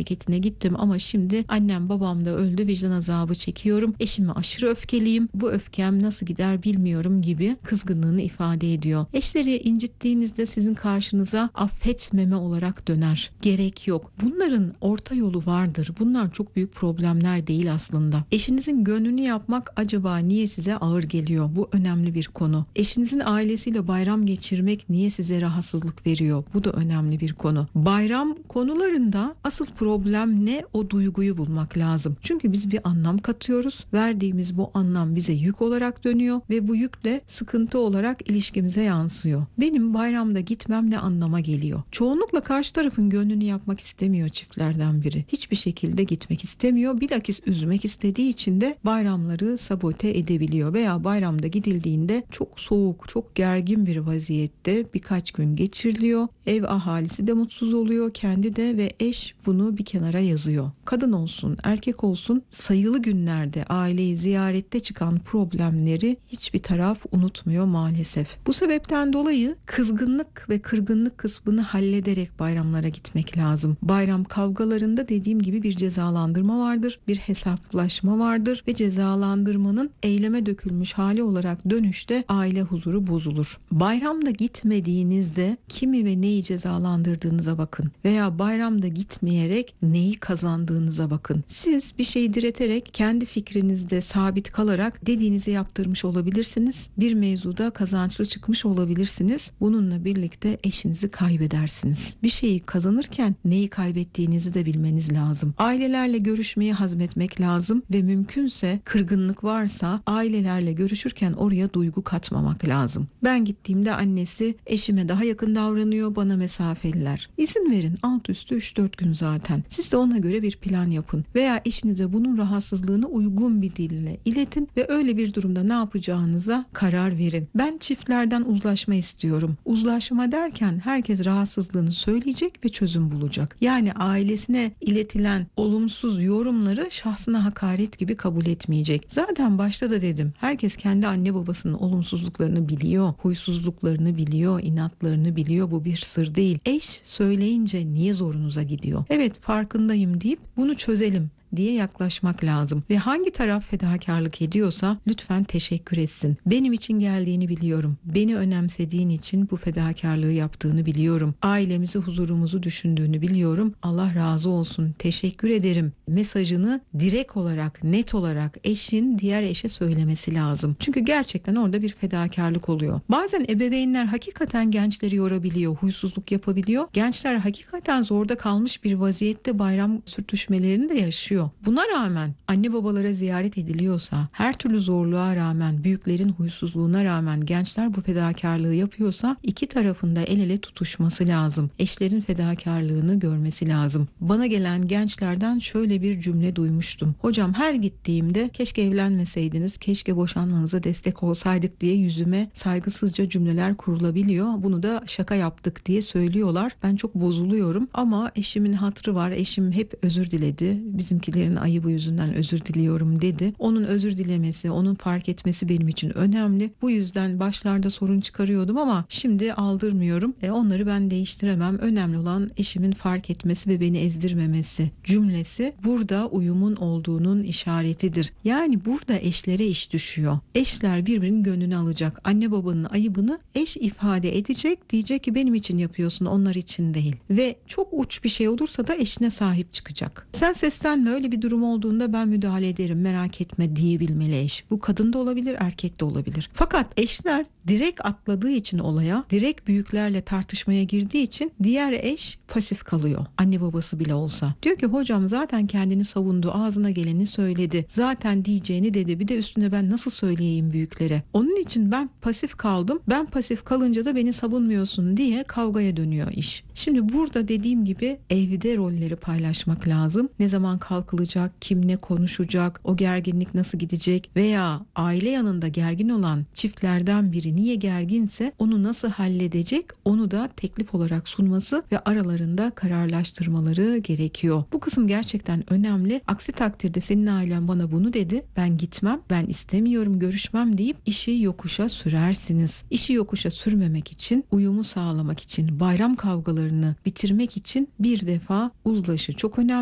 memleketine gittim ama şimdi annem babam da öldü, vicdan azabı çekiyorum. Eşime aşırı öfkeliyim. Bu öfkem nasıl gider bilmiyorum gibi kızgınlığını ifade ediyor. Eşleri incittiğinizde sizin karşınıza affetmeme olarak döner. Gerek yok. Bunların orta yolu vardır. Bunlar çok büyük problemler değil aslında. Eşinizin gönlünü yapmak acaba niye size ağır geliyor? Bu önemli bir konu. Eşinizin ailesiyle bayram geçirmek niye size rahatsızlık veriyor? Bu da önemli bir konu. Bayram konularında asıl problem ne? O duyguyu bulmak lazım. Çünkü biz bir anlam katıyoruz. Verdiğimiz bu anlam bize yük olarak dönüyor ve bu yük de sıkıntı olarak ilişkimize yansıyor. Benim bayramda gitmem ne anlama geliyor? Çoğunlukla karşı tarafın gönlünü yapmak istemiyor çiftlerden biri. Hiçbir şekilde gitmek istemiyor. Bilakis üzmek istediği için de bayramları sabote edebiliyor veya bayramda gidildiğinde çok soğuk, çok gergin bir vaziyette birkaç gün geçiriliyor. Ev ahalisi de mutsuz oluyor, kendi de ve eş bunu bir kenara yazıyor. Kadın olsun, erkek olsun sayılı günlerde aileyi ziyarette çıkan problemleri hiçbir taraf unutmuyor maalesef. Bu sebepten dolayı kızgınlık ve kırgınlık kısmını hallederek bayramlara gitmek lazım. Bayram kavgalarında dediğim gibi bir cezalandırma vardır, bir hesaplaşma vardır ve cezalandırmanın eyleme dökülmüş hali olarak dönüşte aile huzuru bozulur. Bayramda gitmediğinizde kimi ve neyi cezalandırdığınıza bakın veya bayramda gitmeyerek neyi kazandığınıza bakın. Siz bir şeyi direterek kendi fikrinizde sabit kalarak dediğinizi yaptırmış olabilirsiniz. Bir mevzuda kazançlı çıkmış olabilirsiniz. Bununla birlikte eşinizi kaybedersiniz. Bir şeyi kazanırken neyi kaybettiğinizi de bilmeniz lazım. Ailelerle görüşmeyi hazmetmek lazım ve mümkünse kırgınlık varsa ailelerle görüşürken oraya duygu katmamak lazım. Ben gittiğimde annesi eşime daha yakın davranıyor, bana mesafeliler. İzin verin, alt üstü 3-4 gün zaten. Siz de ona göre bir plan yapın veya eşinize bunun rahatsızlığını uygun bir dille iletin ve öyle bir durumda ne yapacağınıza karar verin. Ben çiftlerden uzlaşma istiyorum. Uzlaşma derken herkes rahatsızlığını söyleyecek ve çözüm bulacak. Yani ailesine iletilen olumsuz yorumları şahsına hakaret gibi kabul etmeyecek. Zaten başta da dedim, herkes kendi anne babasının olumsuzluklarını biliyor, huysuzluklarını biliyor, inatlarını biliyor. Bu bir sır değil. Eş söyleyince niye zorunuza gidiyor? Evet, farkındayım deyip bunu çözelim diye yaklaşmak lazım. Ve hangi taraf fedakarlık ediyorsa lütfen teşekkür etsin. Benim için geldiğini biliyorum. Beni önemsediğin için bu fedakarlığı yaptığını biliyorum. Ailemizi, huzurumuzu düşündüğünü biliyorum. Allah razı olsun. Teşekkür ederim. Mesajını direkt olarak, net olarak eşin diğer eşe söylemesi lazım. Çünkü gerçekten orada bir fedakarlık oluyor. Bazen ebeveynler hakikaten gençleri yorabiliyor, huysuzluk yapabiliyor. Gençler hakikaten zorda kalmış bir vaziyette bayram sürtüşmelerini de yaşıyor. Buna rağmen anne babalara ziyaret ediliyorsa, her türlü zorluğa rağmen, büyüklerin huysuzluğuna rağmen gençler bu fedakarlığı yapıyorsa iki tarafın da el ele tutuşması lazım. Eşlerin fedakarlığını görmesi lazım. Bana gelen gençlerden şöyle bir cümle duymuştum. Hocam her gittiğimde keşke evlenmeseydiniz, keşke boşanmanıza destek olsaydık diye yüzüme saygısızca cümleler kurulabiliyor. Bunu da şaka yaptık diye söylüyorlar. Ben çok bozuluyorum ama eşimin hatırı var. Eşim hep özür diledi. Bizimkilerin ayıbı yüzünden özür diliyorum dedi. Onun özür dilemesi, onun fark etmesi benim için önemli. Bu yüzden başlarda sorun çıkarıyordum ama şimdi aldırmıyorum. Onları ben değiştiremem. Önemli olan eşimin fark etmesi ve beni ezdirmemesi cümlesi burada uyumun olduğunun işaretidir. Yani burada eşlere iş düşüyor. Eşler birbirinin gönlünü alacak. Anne babanın ayıbını eş ifade edecek. Diyecek ki benim için yapıyorsun, onlar için değil. Ve çok uç bir şey olursa da eşine sahip çıkacak. Sen seslenme, öyle bir durum olduğunda ben müdahale ederim, merak etme diyebilmeli eş. Bu kadın da olabilir, erkek de olabilir. Fakat eşler direkt atladığı için olaya, direkt büyüklerle tartışmaya girdiği için diğer eş pasif kalıyor. Anne babası bile olsa. Diyor ki hocam zaten kendini savundu, ağzına geleni söyledi. Zaten diyeceğini dedi. Bir de üstüne ben nasıl söyleyeyim büyüklere? Onun için ben pasif kaldım. Ben pasif kalınca da beni savunmuyorsun diye kavgaya dönüyor iş. Şimdi burada dediğim gibi evde rolleri paylaşmak lazım. Ne zaman kalkılacak, kim ne konuşacak, o gerginlik nasıl gidecek veya aile yanında gergin olan çiftlerden biri niye gerginse onu nasıl halledecek, onu da teklif olarak sunması ve aralarında kararlaştırmaları gerekiyor. Bu kısım gerçekten önemli. Aksi takdirde senin ailen bana bunu dedi, ben gitmem, ben istemiyorum, görüşmem deyip işi yokuşa sürersiniz. İşi yokuşa sürmemek için, uyumu sağlamak için, bayram kavgalarını bitirmek için bir defa uzlaşı çok önemli.